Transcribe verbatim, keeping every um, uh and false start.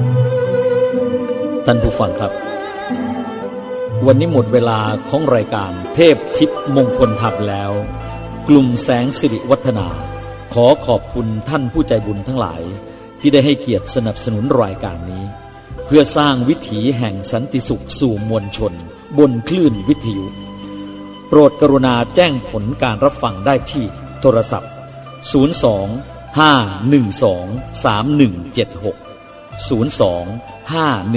ท่านผู้ฟังครับวันนี้หมดเวลาของรายการเทพทิพย์มงคลธรรมแล้วกลุ่มแสงสิริวัฒนาขอขอบคุณท่านผู้ใจบุญทั้งหลายที่ได้ให้เกียรติสนับสนุนรายการนี้เพื่อสร้างวิถีแห่งสันติสุขสู่มวลชนบนคลื่นวิทยุโปรดกรุณาแจ้งผลการรับฟังได้ที่โทรศัพท์ศูนย์ สอง ห้า หนึ่ง สอง สาม หนึ่ง เจ็ด หก ศูนย์ สอง ห้า